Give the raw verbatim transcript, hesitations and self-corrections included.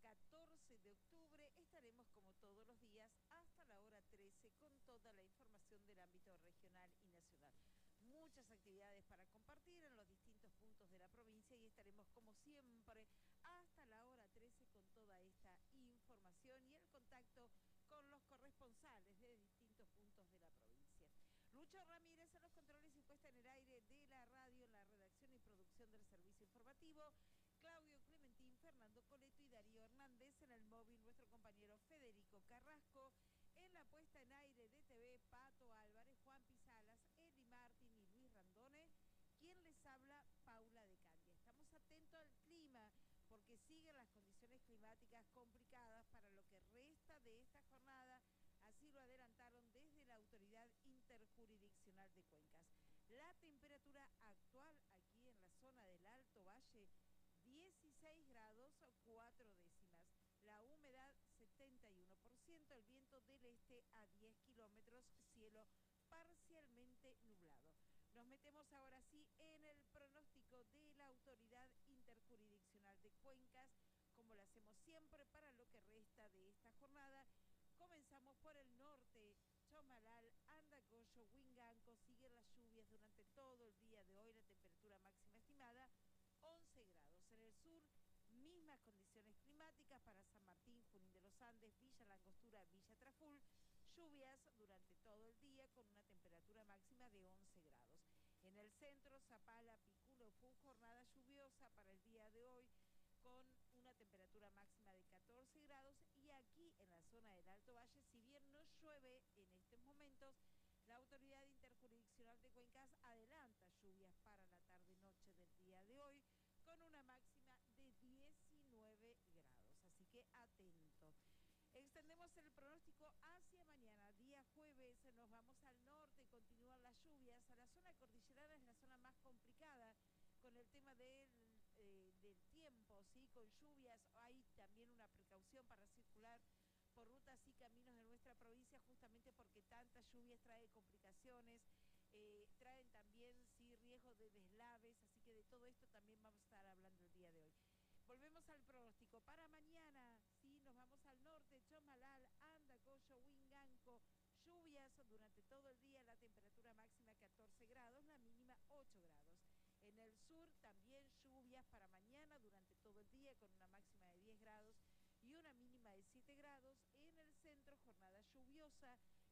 catorce de octubre. Estaremos como todos los días hasta la hora trece con toda la información del ámbito regional y nacional. Muchas actividades para compartir en los distintos puntos de la provincia y estaremos como siempre hasta la hora trece con toda esta información y el contacto con los corresponsales de distintos puntos de la provincia. Lucho Ramírez en los controles y puesta en el aire de la radio, en la redacción y producción del servicio informativo, Claudio Clementín, Fernando Coleto y Darío Hernández en el móvil, nuestro compañero Federico Carrasco, en la puesta en aire de T V, Pato Álvarez, Juan Pisalas, Eli Martín y Luis Randone, quien les habla, Paula de Candia. Estamos atentos al clima, porque siguen las condiciones climáticas complicadas para lo que resta de esta jornada. Así lo adelantaron desde la Autoridad Interjurisdiccional de Cuencas. La temperatura actual aquí en la zona del Alto Valle, dieciséis grados cuatro décimas. La humedad setenta y uno por ciento, el viento del este a diez kilómetros, cielo parcialmente nublado. Nos metemos ahora sí en el pronóstico de la Autoridad Interjurisdiccional de Cuencas, como lo hacemos siempre para lo que resta de esta jornada. Comenzamos por el norte, Chomalal, Andacollo, Huinganco, siguen las lluvias durante todo el día de hoy, la temperatura máxima estimada once grados. En el sur, mismas condiciones climáticas para San Martín, Junín de los Andes, Villa Langostura, Villa Traful, lluvias durante todo el día con una temperatura máxima de once grados. En el centro, Zapala, Piculo, fue jornada lluviosa para el día de hoy, con una temperatura máxima de catorce grados, y aquí en la zona del Alto Valle, si bien no llueve en estos momentos, la Autoridad Interjurisdiccional de Cuencas adelanta lluvias para la tarde-noche del día de hoy, con una máxima de diecinueve grados, así que atento. Extendemos el pronóstico hacia mañana, día jueves, nos vamos al norte, continúan las lluvias, a la zona cordillerana es la zona más complicada, con el tema del, eh, del tiempo, ¿sí? Con lluvias, hay también una precaución para circular por rutas y caminos de nuestra provincia, justamente porque tantas lluvias trae complicaciones, eh, traen también, sí, riesgo de deslaves, así que de todo esto también vamos a estar hablando el día de hoy. Volvemos al pronóstico. Para mañana, sí, nos vamos al norte, Chomalal, Andacollo, Huinganco, lluvias durante todo el día, la temperatura máxima catorce grados, la mínima ocho grados. En el sur también lluvias para mañana durante todo el día con una máxima de diez grados y una mínima de siete grados. En el centro, jornada lluviosa